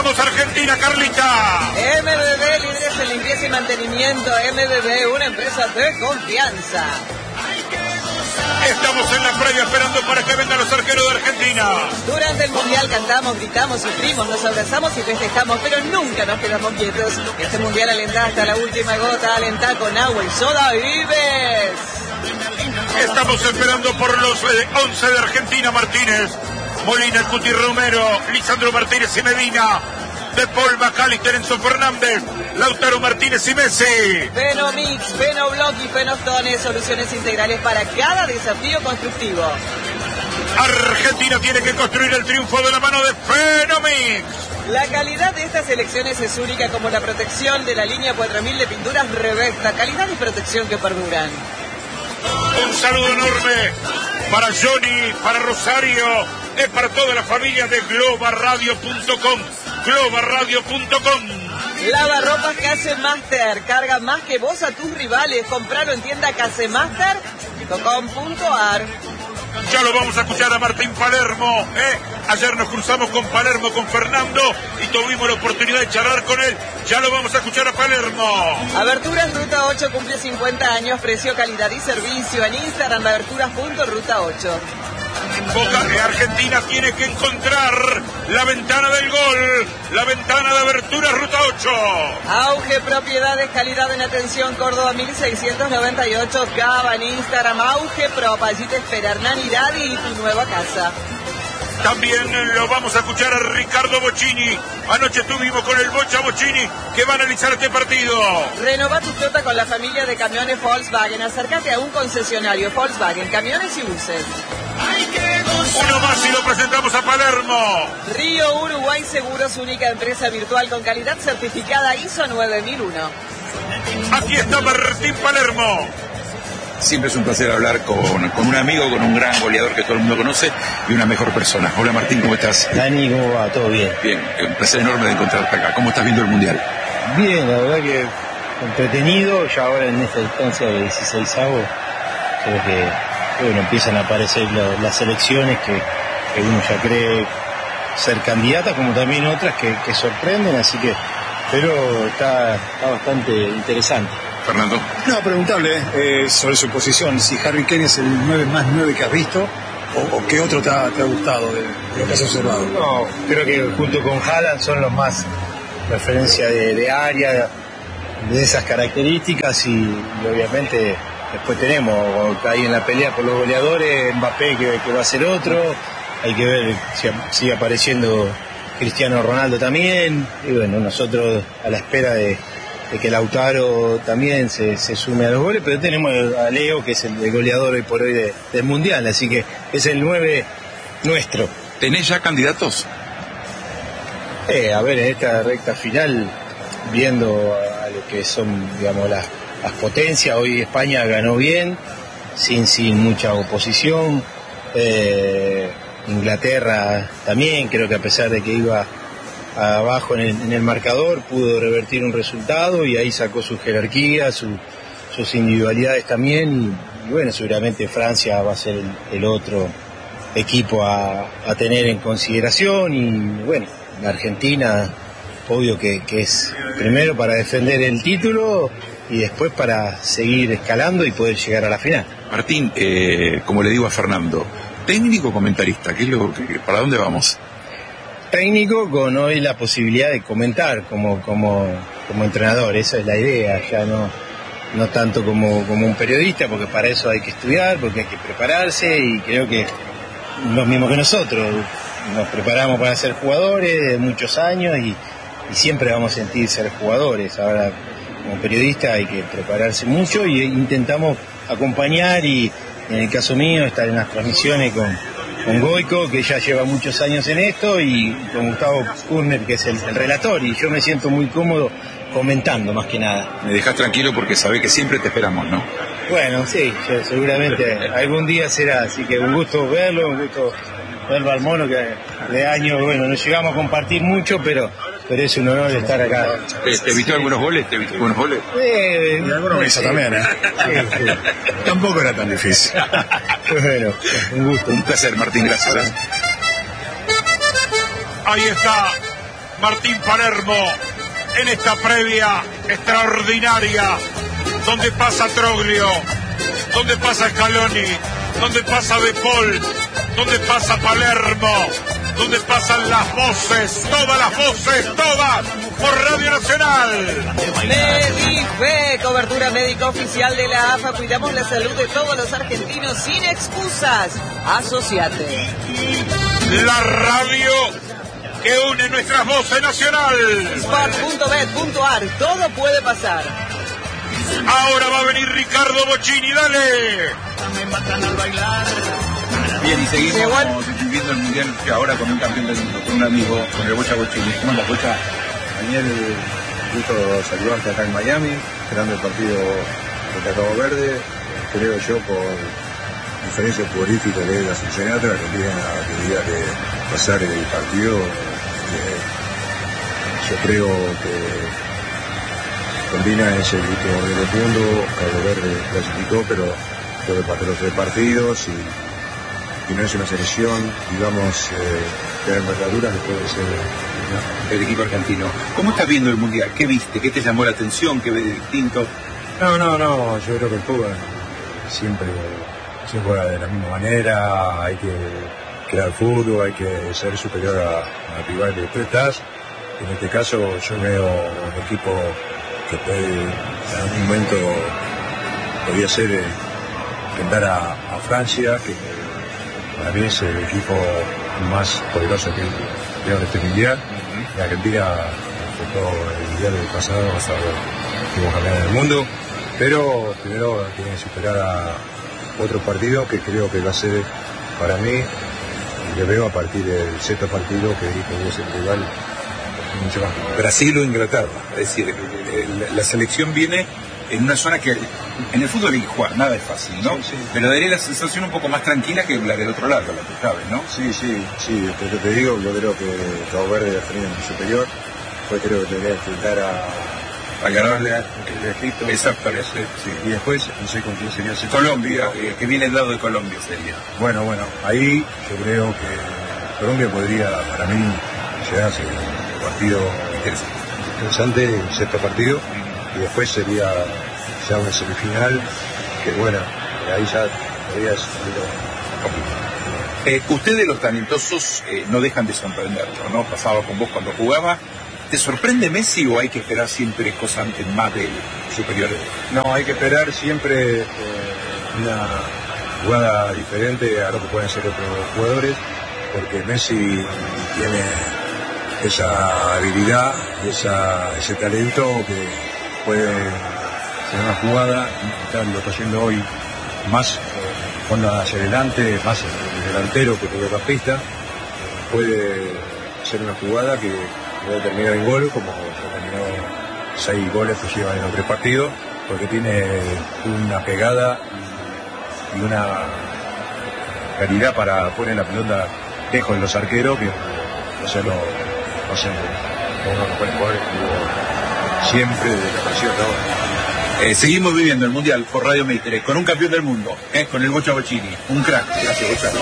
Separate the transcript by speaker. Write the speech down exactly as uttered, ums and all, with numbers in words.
Speaker 1: Vamos Argentina, Carlita.
Speaker 2: M B B, líderes en limpieza y mantenimiento. M B B, una empresa de confianza.
Speaker 1: Estamos en la previa esperando para que vengan los arqueros de Argentina.
Speaker 2: Durante el Mundial cantamos, gritamos, sufrimos, nos abrazamos y festejamos, pero nunca nos quedamos quietos. Este Mundial alentá hasta la última gota, alentá con agua y soda Vives.
Speaker 1: Estamos esperando por los eh, once de Argentina. Martínez, Molina, el Cuti Romero, Lisandro Martínez y Medina, De Paul, McAllister, Enzo Fernández, Lautaro Martínez y Messi.
Speaker 2: Fenomix, Fenoblock y Fenostone, soluciones integrales para cada desafío constructivo.
Speaker 1: Argentina tiene que construir el triunfo de la mano de Fenomix.
Speaker 2: La calidad de estas elecciones es única, como la protección de la línea cuatro mil de pinturas Revesta, calidad y protección que perduran.
Speaker 1: Un saludo enorme para Johnny, para Rosario, es para toda la familia de Global Radio punto com. Global Radio punto com.
Speaker 2: Lavarropas Casemaster, carga más que vos a tus rivales. Compralo en tienda casemaster punto com punto ar.
Speaker 1: Ya lo vamos a escuchar a Martín Palermo, ¿eh? Ayer nos cruzamos con Palermo, con Fernando, y tuvimos la oportunidad de charlar con él. Ya lo vamos a escuchar a Palermo.
Speaker 2: Aberturas Ruta ocho cumple cincuenta años, precio, calidad y servicio. En Instagram, aberturas punto ruta ocho.
Speaker 1: Boca de Argentina tiene que encontrar la ventana del gol, la ventana de abertura Ruta ocho.
Speaker 2: Auge Propiedades, calidad en atención, Córdoba mil seiscientos noventa y ocho, Cava en Instagram, Auge Prop, allí te espera Hernán Iradi y tu nueva casa.
Speaker 1: También lo vamos a escuchar a Ricardo Bocchini. Anoche estuvimos con el Bocha Bocchini, que va a analizar este partido.
Speaker 2: Renova tu flota con la familia de camiones Volkswagen. Acércate a un concesionario Volkswagen, camiones y buses.
Speaker 1: Uno más y lo presentamos a Palermo.
Speaker 2: Río Uruguay Seguros, única empresa virtual con calidad certificada I S O nueve mil uno.
Speaker 1: Aquí está Martín Palermo.
Speaker 3: Siempre es un placer hablar con, con un amigo, con un gran goleador que todo el mundo conoce y una mejor persona. Hola Martín, ¿cómo estás?
Speaker 4: Dani, ¿cómo va? ¿Todo bien?
Speaker 3: Bien, un placer enorme de encontrarte acá. ¿Cómo estás viendo el Mundial?
Speaker 4: Bien, la verdad que entretenido, ya ahora en esta distancia de dieciseisavos, creo que bueno, empiezan a aparecer lo, las selecciones que, que uno ya cree ser candidatas, como también otras que, que sorprenden, así que, pero está, está bastante interesante.
Speaker 3: Fernando.
Speaker 5: No, preguntable eh, sobre su posición, si Harry Kane es el nueve más nueve que has visto, o, o qué otro te ha, te ha gustado de, de lo que has observado.
Speaker 4: No, creo que junto con Haaland son los más referencia de, de área, de esas características, y, y obviamente después tenemos ahí en la pelea por los goleadores, Mbappé que, que va a ser otro, hay que ver si sigue apareciendo Cristiano Ronaldo también, y bueno, nosotros a la espera de de que Lautaro también se, se sume a los goles, pero tenemos a Leo, que es el, el goleador hoy por hoy de, del Mundial, así que es el nueve nuestro.
Speaker 3: ¿Tenés ya candidatos?
Speaker 4: Eh, a ver, en esta recta final, viendo a, a lo que son, digamos, las, las potencias, hoy España ganó bien, sin, sin mucha oposición, eh, Inglaterra también, creo que a pesar de que iba abajo en el, en el marcador, pudo revertir un resultado y ahí sacó su jerarquía, su, sus individualidades también, y, y bueno, seguramente Francia va a ser el, el otro equipo a, a tener en consideración, y bueno, la Argentina, obvio que, que es primero para defender el título y después para seguir escalando y poder llegar a la final.
Speaker 3: Martín, eh, como le digo a Fernando, técnico o comentarista, ¿qué es lo que, ¿para dónde vamos?
Speaker 4: Técnico con hoy la posibilidad de comentar como, como, como entrenador, esa es la idea, ya no, no tanto como, como un periodista, porque para eso hay que estudiar, porque hay que prepararse, y creo que lo mismo que nosotros, nos preparamos para ser jugadores de muchos años y, y siempre vamos a sentir ser jugadores. Ahora como periodista hay que prepararse mucho y intentamos acompañar, y en el caso mío estar en las transmisiones con con Goico, que ya lleva muchos años en esto, y con Gustavo Kurner, que es el, el relator, y yo me siento muy cómodo comentando más que nada.
Speaker 3: Me dejás tranquilo porque sabés que siempre te esperamos, ¿no?
Speaker 4: Bueno, sí, yo, seguramente algún día será, así que un gusto verlo, un gusto verlo al mono, que de años, bueno, no llegamos a compartir mucho, pero pero es un honor estar acá.
Speaker 3: ¿Te, te evitó algunos goles? ¿Te evitó algunos goles?
Speaker 5: Eh, y algunos me hizo sí. también, ¿eh? Sí, sí. Tampoco era tan difícil.
Speaker 4: Bueno, un gusto.
Speaker 3: Un placer, Martín, gracias.
Speaker 1: Ahí está Martín Palermo en esta previa extraordinaria, donde pasa Troglio, donde pasa Scaloni, donde pasa De Paul, donde pasa Palermo, donde pasan las voces, todas las voces, todas, por Radio Nacional.
Speaker 2: Medife, cobertura médica oficial de la A F A. Cuidamos la salud de todos los argentinos sin excusas. Asociate.
Speaker 1: La radio que une nuestras voces nacional.
Speaker 2: Sport punto bet punto ar, todo puede pasar.
Speaker 1: Ahora va a venir Ricardo Bocchini, dale.
Speaker 3: Me matan al bailar. Bien, y seguimos viviendo el Mundial que ahora con un campeón del mundo, con un amigo, con el Bocha Bocchini. ¿Cómo andas, Bocha?
Speaker 6: Daniel, gusto saludarte acá en Miami, esperando el partido contra Cabo Verde. Creo yo, por diferencia futbolística que es la Cincinnati, la Argentina tendría que pasar el partido. Eh, yo creo que Argentina es el equipo del mundo, Cabo Verde clasificó, pero creo que para los tres partidos y, y no es una selección, digamos, eh, de envergadura que puede ser
Speaker 3: el equipo argentino. ¿Cómo estás viendo el Mundial? ¿Qué viste? ¿Qué te llamó la atención? ¿Qué ves distinto?
Speaker 6: No, no, no, yo creo que el fútbol siempre se juega de la misma manera, hay que crear fútbol, hay que ser superior a, a rival que tú estás. En este caso yo veo un equipo que puede, en algún momento podría ser eh, enfrentar a, a Francia, que para mí es el equipo más poderoso que veo en este mundial. Uh-huh. Y Argentina enfrentó el mundial del pasado hasta que fuimos campeones del mundo, pero primero tiene que superar a otro partido que creo que va a ser para mí, que veo a partir del sexto partido que podría ser el rival mucho más.
Speaker 3: Brasil o Inglaterra, es decir, la, la selección viene en una zona que en el fútbol hay que jugar, nada es fácil, ¿no? Sí, sí. Pero daría la sensación un poco más tranquila que la del otro lado, la que sabes, ¿no?
Speaker 6: Sí, sí, sí, te, te digo, yo creo que Cabo Verde es muy superior, pues creo que tendría que enfrentar a, a ganarle a Egipto.
Speaker 3: Exactamente,
Speaker 6: sí. Y después, no sé con quién sería ese
Speaker 3: Colombia, el que viene al lado de Colombia sería.
Speaker 6: Bueno, bueno, ahí yo creo que Colombia podría, para mí, llegarse a un partido interesante, el sexto partido, y después sería ya una semifinal, que bueno, ahí ya podría ser
Speaker 3: eh, ustedes los talentosos eh, no dejan de sorprenderlo, ¿no? Pasaba con vos cuando jugaba. ¿Te sorprende Messi o hay que esperar siempre cosas más de él, superiores?
Speaker 6: No, hay que esperar siempre eh, una jugada diferente a lo que pueden ser otros jugadores, porque Messi tiene esa habilidad, esa, ese talento que puede tener una jugada, lo está haciendo hoy más cuando hacia adelante, más el delantero que el campista, puede ser una jugada que puede terminar en gol, como terminó seis goles que llevan en los tres partidos, porque tiene una pegada y una calidad para poner la pelota lejos de los arqueros, que no sé, no, no sé, uno no puede jugar siempre de la pasión, ¿no?
Speaker 3: Eh, seguimos viviendo el Mundial por Radio Mitre, con un campeón del mundo, eh, con el Bocha Bocchini, un crack. Gracias, Bocha.